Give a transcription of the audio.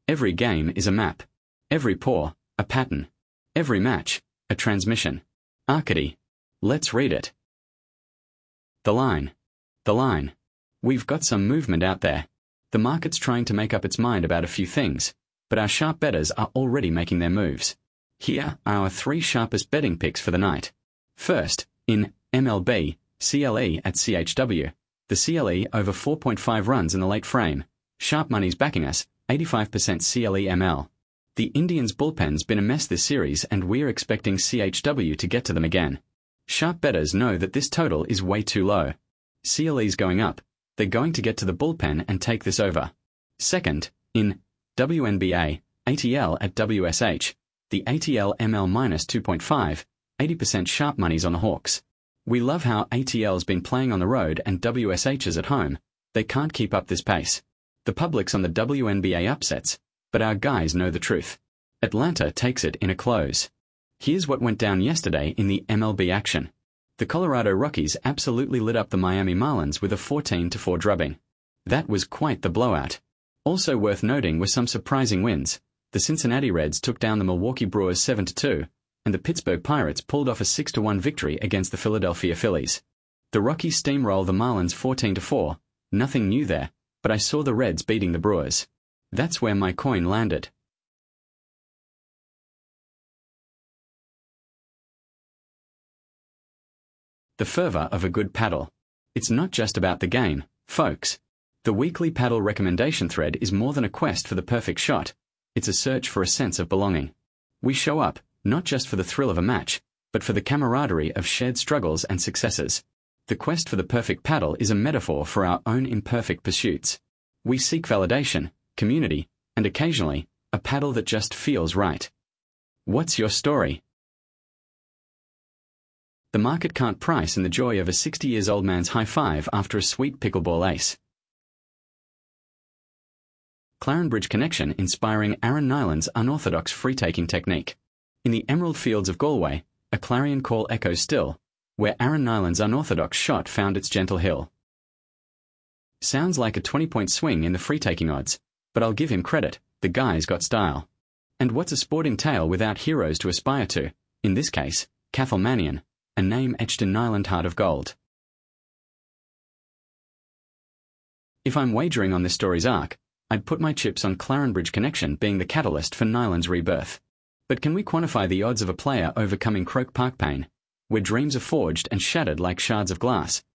Every game is a map. Every pour, a pattern. Every match, a transmission. Arcady. Let's read it. The line. The line. We've got some movement out there. The market's trying to make up its mind about a few things, but our sharp bettors are already making their moves. Here are our 3 sharpest betting picks for the night. First, in MLB, CLE at CHW. The CLE over 4.5 runs in the late frame. Sharp money's backing us, 85% CLE ML. The Indians' bullpen's been a mess this series and we're expecting CHW to get to them again. Sharp bettors know that this total is way too low. CLE's going up. They're going to get to the bullpen and take this over. Second, in WNBA, ATL at WSH. The ATL ML minus 2.5, 80% sharp money's on the Hawks. We love how ATL's been playing on the road and WSH is at home. They can't keep up this pace. The public's on the WNBA upsets, but our guys know the truth. Atlanta takes it in a close. Here's what went down yesterday in the MLB action. The Colorado Rockies absolutely lit up the Miami Marlins with a 14-4 drubbing. That was quite the blowout. Also worth noting were some surprising wins. The Cincinnati Reds took down the Milwaukee Brewers 7-2, and the Pittsburgh Pirates pulled off a 6-1 victory against the Philadelphia Phillies. The Rockies steamrolled the Marlins 14-4, nothing new there, but I saw the Reds beating the Brewers. That's where my coin landed. The fervor of a good paddle. It's not just about the game, folks. The weekly paddle recommendation thread is more than a quest for the perfect shot. It's a search for a sense of belonging. We show up, not just for the thrill of a match, but for the camaraderie of shared struggles and successes. The quest for the perfect paddle is a metaphor for our own imperfect pursuits. We seek validation, community, and occasionally, a paddle that just feels right. What's your story? The market can't price in the joy of a 60-year-old man's high five after a sweet pickleball ace. Clarenbridge Connection inspiring Aaron Nyland's unorthodox free-taking technique. In the emerald fields of Galway, a clarion call echoes still, where Aaron Nyland's unorthodox shot found its gentle hill. Sounds like a 20-point swing in the free-taking odds, but I'll give him credit, the guy's got style. And what's a sporting tale without heroes to aspire to, in this case, Cathal Mannion, a name etched in Nyland heart of gold. If I'm wagering on this story's arc, I'd put my chips on Clarenbridge Connection being the catalyst for Nyland's rebirth. But can we quantify the odds of a player overcoming Croke Park pain, where dreams are forged and shattered like shards of glass,